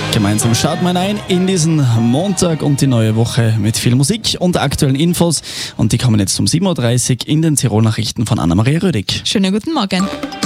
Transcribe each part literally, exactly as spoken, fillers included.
Gemeinsam starten wir ein in diesen Montag und die neue Woche mit viel Musik und aktuellen Infos. Und die kommen jetzt um sieben Uhr dreißig in den Tirol-Nachrichten von Anna-Maria Rödig. Schönen guten Morgen.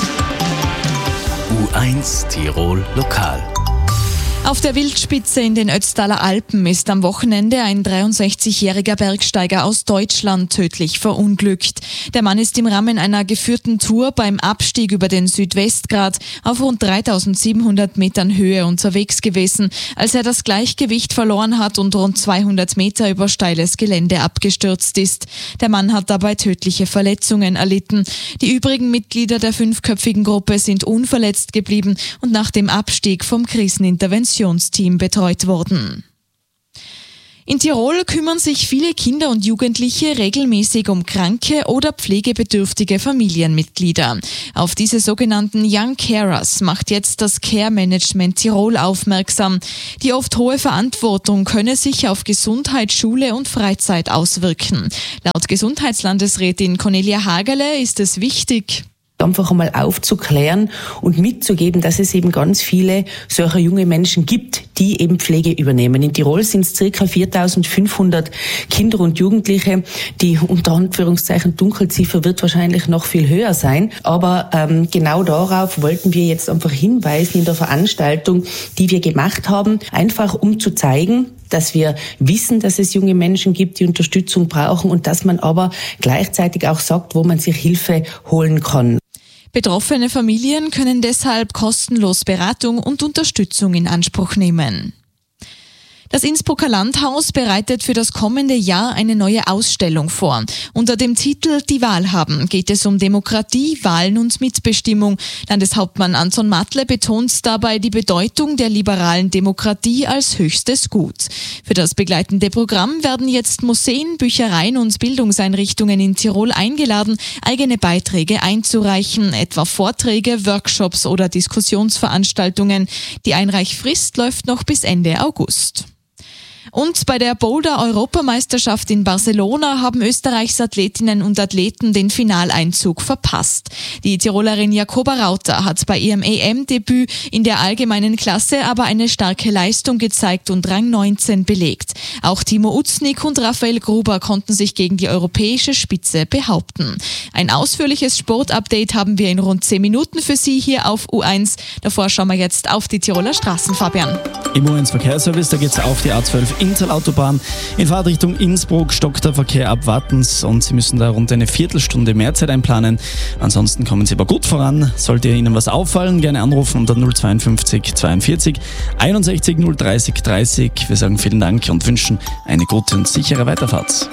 U eins Tirol Lokal. Auf der Wildspitze in den Ötztaler Alpen ist am Wochenende ein dreiundsechzigjähriger Bergsteiger aus Deutschland tödlich verunglückt. Der Mann ist im Rahmen einer geführten Tour beim Abstieg über den Südwestgrat auf rund dreitausendsiebenhundert Metern Höhe unterwegs gewesen, als er das Gleichgewicht verloren hat und rund zweihundert Meter über steiles Gelände abgestürzt ist. Der Mann hat dabei tödliche Verletzungen erlitten. Die übrigen Mitglieder der fünfköpfigen Gruppe sind unverletzt geblieben und nach dem Abstieg vom Kriseninterventionsteam betreut worden. In Tirol kümmern sich viele Kinder und Jugendliche regelmäßig um kranke oder pflegebedürftige Familienmitglieder. Auf diese sogenannten Young Carers macht jetzt das Care Management Tirol aufmerksam. Die oft hohe Verantwortung könne sich auf Gesundheit, Schule und Freizeit auswirken. Laut Gesundheitslandesrätin Cornelia Hagerle ist es wichtig, einfach einmal aufzuklären und mitzugeben, dass es eben ganz viele solcher junge Menschen gibt, die eben Pflege übernehmen. In Tirol sind es ca. viertausendfünfhundert Kinder und Jugendliche. Die unter Anführungszeichen Dunkelziffer wird wahrscheinlich noch viel höher sein. Aber ähm, genau darauf wollten wir jetzt einfach hinweisen in der Veranstaltung, die wir gemacht haben, einfach um zu zeigen, dass wir wissen, dass es junge Menschen gibt, die Unterstützung brauchen und dass man aber gleichzeitig auch sagt, wo man sich Hilfe holen kann. Betroffene Familien können deshalb kostenlos Beratung und Unterstützung in Anspruch nehmen. Das Innsbrucker Landhaus bereitet für das kommende Jahr eine neue Ausstellung vor. Unter dem Titel Die Wahl haben geht es um Demokratie, Wahlen und Mitbestimmung. Landeshauptmann Anton Matle betont dabei die Bedeutung der liberalen Demokratie als höchstes Gut. Für das begleitende Programm werden jetzt Museen, Büchereien und Bildungseinrichtungen in Tirol eingeladen, eigene Beiträge einzureichen, etwa Vorträge, Workshops oder Diskussionsveranstaltungen. Die Einreichfrist läuft noch bis Ende August. Und bei der Boulder-Europameisterschaft in Barcelona haben Österreichs Athletinnen und Athleten den Finaleinzug verpasst. Die Tirolerin Jakoba Rauter hat bei ihrem E M-Debüt in der allgemeinen Klasse aber eine starke Leistung gezeigt und Rang neunzehn belegt. Auch Timo Uznik und Raphael Gruber konnten sich gegen die europäische Spitze behaupten. Ein ausführliches Sportupdate haben wir in rund zehn Minuten für Sie hier auf U eins. Davor schauen wir jetzt auf die Tiroler Straßen, Fabian. Im U eins Verkehrsservice, da geht es auf die A zwölf Innsal-Autobahn. In Fahrtrichtung Innsbruck stockt der Verkehr ab Wattens und Sie müssen da rund eine Viertelstunde mehr Zeit einplanen. Ansonsten kommen Sie aber gut voran. Sollte Ihnen was auffallen, gerne anrufen unter null zweiundfünfzig zweiundvierzig einundsechzig null dreißig dreißig. Wir sagen vielen Dank und wünschen eine gute und sichere Weiterfahrt.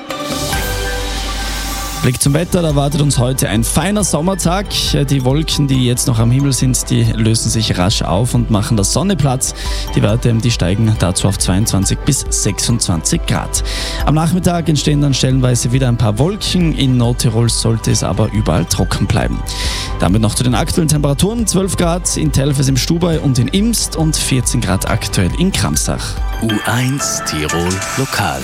Blick zum Wetter, da wartet uns heute ein feiner Sommertag. Die Wolken, die jetzt noch am Himmel sind, die lösen sich rasch auf und machen der Sonne Platz. Die Werte, die steigen dazu auf zweiundzwanzig bis sechsundzwanzig Grad. Am Nachmittag entstehen dann stellenweise wieder ein paar Wolken. In Nordtirol sollte es aber überall trocken bleiben. Damit noch zu den aktuellen Temperaturen. zwölf Grad in Telfes im Stubaiu und in Imst und vierzehn Grad aktuell in Kramsach. U eins Tirol Lokal.